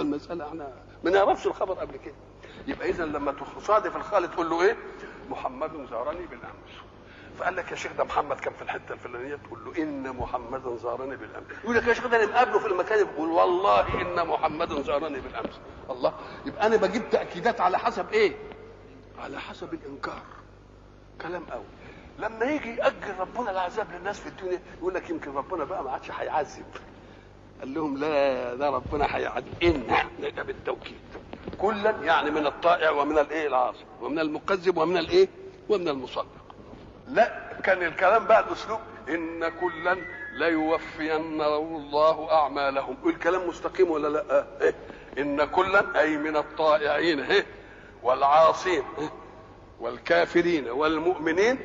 المساله احنا ما نعرفش الخبر قبل كده. يبقى اذا لما تصادف الخالد تقول له ايه؟ محمد زارني بالامس. فقال لك يا شيخ ده محمد كان في الحته الفلانيه، تقول له ان محمدا زارني بالامس. يقول لك يا شيخ ده انا مقابله في المكان، يقول والله ان محمدا زارني بالامس. الله، يبقى انا بجيب تاكيدات على حسب ايه؟ على حسب الانكار. كلام قوي. لما يجي يأجل ربنا العذاب للناس في الدنيا يقول لك يمكن ربنا بقى ما عادش هيعذب. قال لهم لا، ده ربنا هيعذب. ان ده بالتوكيد كلا، يعني من الطائع ومن الايه العاصي ومن المكذب ومن الايه ومن المصدق. لا، كان الكلام بقى الاسلوب ان كلا ليوفين الله اعمالهم. الكلام مستقيم ولا لا؟ إيه؟ ان كلا اي من الطائعين إيه؟ والعاصين إيه؟ والكافرين والمؤمنين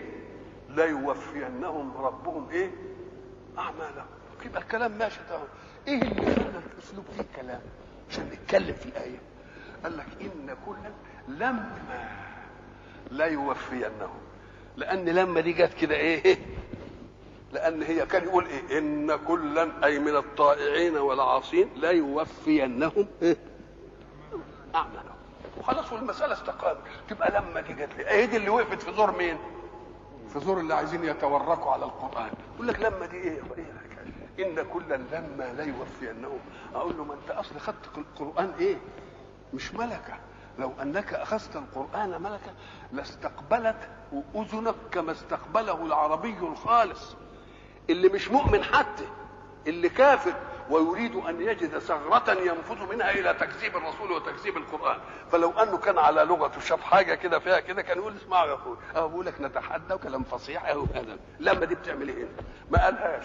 ليوفينهم ربهم ايه؟ اعمالهم. يبقى الكلام ماشي ده. ايه اللي خلى الاسلوب فيه كلام عشان نتكلم في الايه؟ قال لك ان كلا لما لا يوفينهم، لان لما دي جت كده ايه؟ لان هي كان يقول ايه؟ ان كلا اي من الطائعين والعاصين لا يوفينهم إيه؟ اعمالهم. وخلاص والمساله استقامت. تبقى لما دي جت ايه؟ دي اللي وقفت في زور مين؟ في زور اللي عايزين يتوركوا على القران. يقول لك لما دي ايه؟ ان كلا لما لا يوفينهم. اقول له ما انت اصل خدت القران ايه؟ مش ملكه. لو انك اخذت القران ملكه لاستقبلت اذنك كما استقبله العربي الخالص اللي مش مؤمن حتى، اللي كافر ويريد ان يجد ثغره ينفذ منها الى تكذيب الرسول وتكذيب القران. فلو انه كان على لغته شاف حاجه كده فيها كده كان يقول اسمعوا يا اخوي، بقول لك نتحدى وكلام فصيح اهو هذا. لما دي بتعمل ايه؟ ما قالهاش.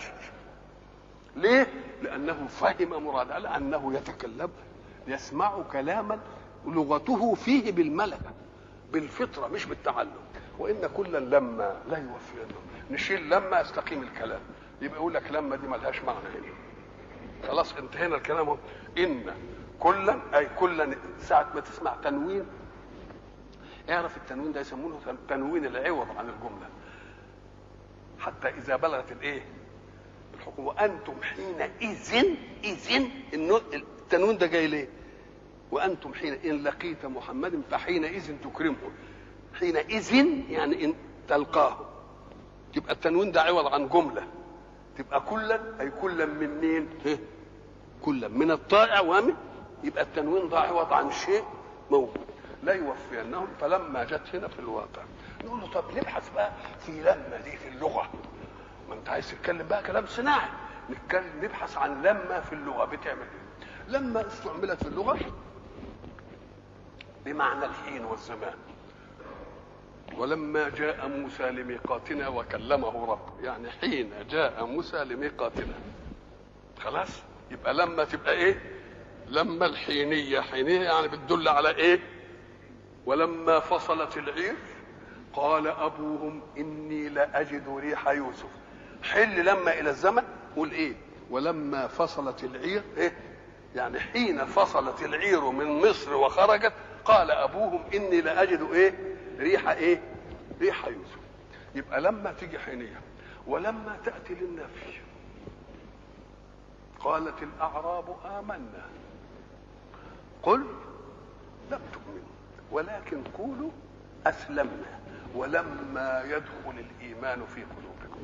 ليه؟ لانه فهم مرادها، لانه يتكلم يسمع كلاما لغته فيه بالملكه بالفطره مش بالتعلم. وان كلا لما لا يوفينهم، نشيل لما استقيم الكلام. يبقى يقول لك لما دي ملهاش معنى هنا. خلاص انتهينا الكلام. ان كلا اي كلا. ساعه ما تسمع تنوين اعرف التنوين ده يسمونه تنوين العوض عن الجمله. حتى اذا بلغت الايه؟ الحكم. وانتم حينئذ التنوين ده جاي ليه؟ وانتم حين ان لقيت محمد فحينئذ تكرمه. حينئذ يعني ان تلقاه. تبقى التنوين ده عوض عن جمله. تبقى كلا اي كلا من مين؟ كلا من الطائع ومن. يبقى التنوين ده عوض عن شيء موجود. لا يوفينهم. فلما جت هنا في الواقع نقول له طب نبحث بقى في لما دي في اللغه. ما انت عايز تتكلم بقى كلام صناعي، نبحث عن لما في اللغه بتعمل ايه. لما استعملت في اللغه بمعنى الحين والزمان. ولما جاء موسى لميقاتنا وكلمه ربه، يعني حين جاء موسى لميقاتنا. خلاص. يبقى لما تبقى ايه؟ لما الحينيه. حينيه يعني بتدل على ايه؟ ولما فصلت العير قال ابوهم اني لاجد ريح يوسف. حل لما الى الزمن. قول ايه؟ ولما فصلت العير ايه؟ يعني حين فصلت العير من مصر وخرجت قال ابوهم اني لاجد ايه؟ ريح ايه؟ ريح يوسف. يبقى لما تيجي حينيه. ولما تاتي للنفي قالت الاعراب امنا قل لم تؤمنوا ولكن قولوا اسلمنا ولما يدخل الايمان في قلوبكم.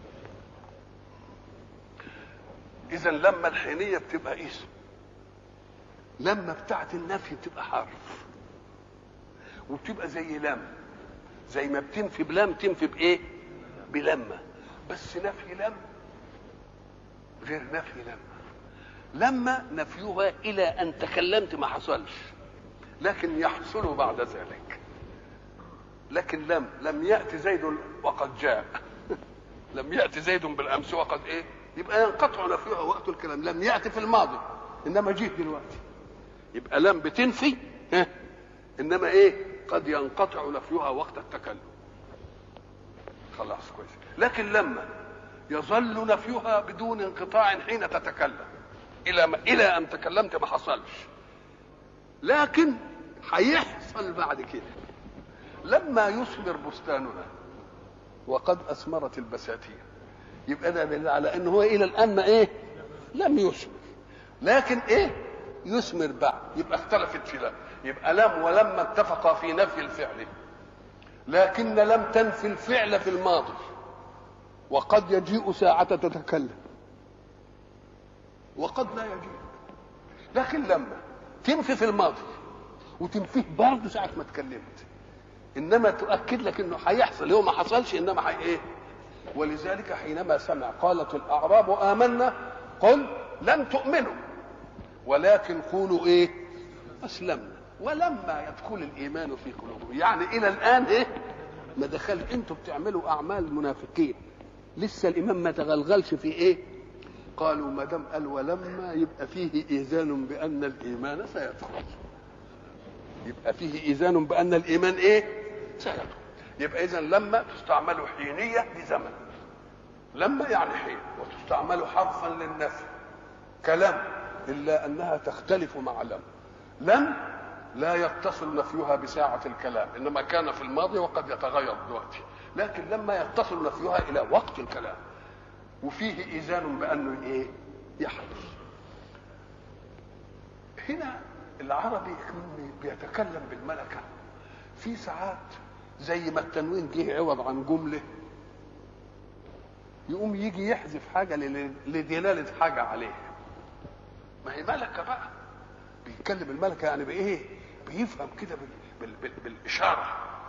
اذا لما الحينيه بتبقى اسم. لما بتاعت النفي بتبقى حرف وبتبقى زي لم. زي ما بتنفي بلم تنفي بايه؟ بلما. بس نفي لم غير نفي لما نفيها الى ان تكلمت ما حصلش لكن يحصل بعد ذلك. لكن لم ياتي زيد وقد جاء. لم ياتي زيد بالامس وقد ايه؟ يبقى ينقطع نفيها وقت الكلام. لم ياتي في الماضي انما جيت دلوقتي. يبقى لم بتنفي انما ايه؟ قد ينقطع نفيها وقت التكلم. خلاص كويس. لكن لما يظل نفيها بدون انقطاع حين تتكلم الى ان تكلمت ما حصلش لكن هيحصل بعد كده. لما يثمر بستاننا وقد اثمرت البساتين يبقى ده دليل على انه هو الى الان ما ايه؟ لم يثمر. لكن ايه؟ يثمر بعد، يبقى اختلفت في لم. يبقى لم ولما اتفقا في نفي الفعل، لكن لم تنفي الفعل في الماضي، وقد يجيء ساعة تتكلم وقد لا يجيء. لكن لما تنفي في الماضي وتنفيه برضه ساعة ما اتكلمت، انما تؤكد لك انه هيحصل، هو ما حصلش انما ايه. ولذلك حينما سمع قالت الاعراب آمنا قل لم تؤمنوا ولكن قولوا ايه؟ اسلمنا ولما يدخل الايمان في قلوبكم. يعني الى الان ايه؟ ما دخل. انتوا بتعملوا اعمال منافقين، لسه الايمان ما تغلغلش في ايه؟ قالوا ما دام قال ولما يبقى فيه ايذان بان الايمان سيدخل، يبقى فيه ايذان بان الايمان ايه؟ سيدخل. يبقى اذا لما تستعمل حينيه بزمن، لما يعني حين، وتستعمل حرفا للنفي كلام، الا انها تختلف مع لم. لم لا يتصل نفيها بساعة الكلام، انما كان في الماضي وقد يتغير دلوقتي، لكن لما يتصل نفيها الى وقت الكلام وفيه ايذان بانه ايه؟ يحدث. هنا العربي بيتكلم بالملكة في ساعات زي ما التنوين جه عوض عن جملة، يقوم يجي يحذف حاجة لدلالة حاجة عليه. ما هي ملكة بقى، بيتكلم الملكة يعني بايه؟ بيفهم كده بالإشارة.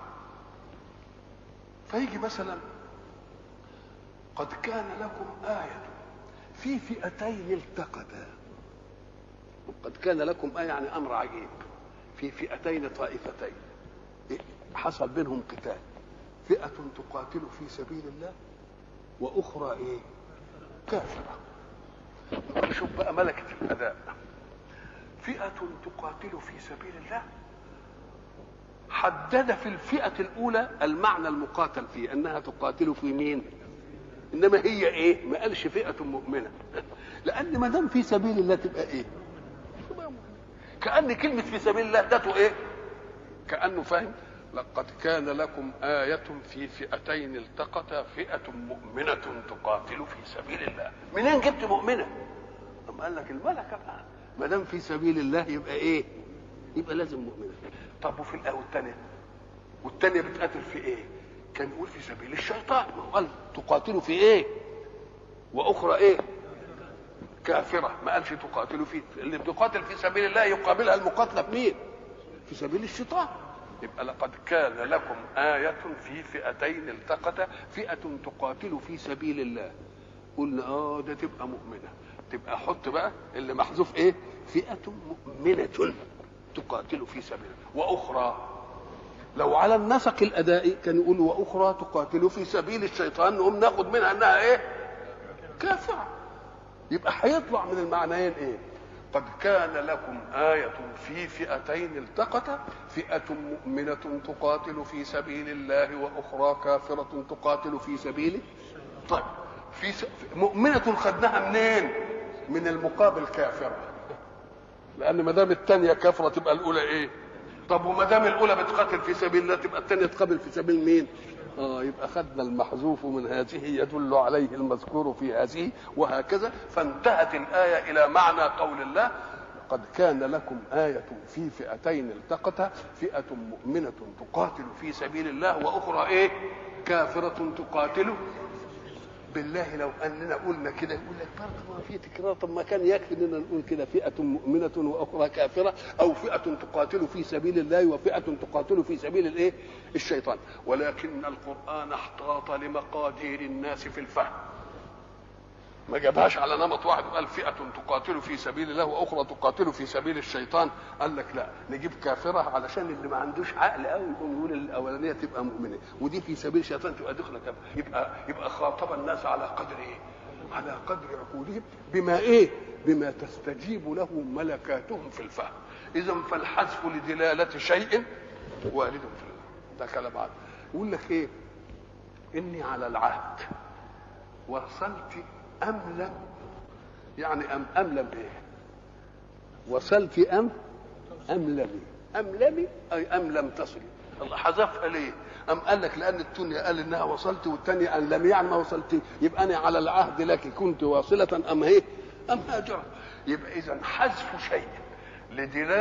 فيجي مثلا قد كان لكم آية في فئتين التقتا. قد كان لكم آية يعني أمر عجيب، في فئتين طائفتين حصل بينهم قتال، فئة تقاتل في سبيل الله وأخرى ايه؟ كافرة. شوف بقى ملكة الأداء. فئة تقاتل في سبيل الله حدد في الفئة الأولى المعنى المقاتل فيه أنها تقاتل في مين؟ إنما هي إيه؟ ما قالش فئة مؤمنة، لأن ما دام في سبيل الله تبقى إيه؟ كأن كلمة في سبيل الله ده إيه؟ كأنه فاهم. لقد كان لكم آية في فئتين التقتا، فئة مؤمنة تقاتل في سبيل الله. منين جبت مؤمنة؟ طب قال لك الملكة بقى، ما دام في سبيل الله يبقى إيه؟ يبقى لازم مؤمنة. طب وفي الآية الثانية، والثانية بتقاتل في إيه؟ كان يقول في سبيل الشيطان، قال تقاتل في إيه؟ وأخرى إيه؟ كافرة. ما قالش تقاتل في، اللي بتقاتل في سبيل الله يقابلها المقاتلة بمين؟ في سبيل الشيطان. يبقى لقد كان لكم آية في فئتين التقتا، فئة تقاتل في سبيل الله. قلنا ده تبقى مؤمنة، تبقى حط بقى اللي محذوف ايه؟ فئة مؤمنة تقاتل في سبيل الله وأخرى. لو على النسق الأدائي كان يقول وأخرى تقاتل في سبيل الشيطان، نقوم ناخد منها أنها ايه؟ كافرة. يبقى هيطلع من المعنيين ايه؟ قد كان لكم آية في فئتين التقتا، فئة مؤمنة تقاتل في سبيل الله وأخرى كافرة تقاتل في سبيله. طيب مؤمنة خدناها منين؟ من المقابل كافرة، لأن ما دام الثانية كافرة تبقى الأولى إيه؟ طب وما دام الأولى بتقاتل في سبيل الله تبقى الثانية تقابل في سبيل مين؟ يبقى خدنا المحذوف من هذه يدل عليه المذكور في هذه، وهكذا. فانتهت الآية إلى معنى قول الله قد كان لكم آية في فئتين التقتا، فئة مؤمنة تقاتل في سبيل الله وأخرى إيه؟ كافرة تقاتل. بالله لو أننا قلنا كده يقول لك برضه ما في تكرار، طب ما كان يكفي اننا نقول كده فئة مؤمنة وأخرى كافرة، أو فئة تقاتل في سبيل الله وفئة تقاتل في سبيل الإيه؟ الشيطان. ولكن القرآن احتاط لمقادير الناس في الفهم، ما جابهاش على نمط واحد وقال فئة تقاتل في سبيل الله وأخرى تقاتل في سبيل الشيطان. قال لك لا، نجيب كافرة علشان اللي ما عندوش عقل قوي يقوم يقول الأولانية تبقى مؤمنة ودي في سبيل الشيطان تبقى دخلة كافرة. يبقى خاطب الناس على قدر إيه؟ على قدر عقولهم، بما إيه؟ بما تستجيب له ملكاتهم في الفهم. إذا فالحذف لدلالة شيء وارد في الله. ده كلام عاد. يقول لك إيه؟ إني على العهد وصلت أم لم، يعني أم لم إيه؟ وصلت أم لم، أم لم أي أم لم تصل. الله حذفها ليه؟ أم قال لك لأن الدنيا قال إنها وصلت والثانية أن لم، يعني ما وصلت. يبقى أنا على العهد لك كنت واصلة أم هي؟ أم هاجرة. يبقى إذا حذف شيء لدلالة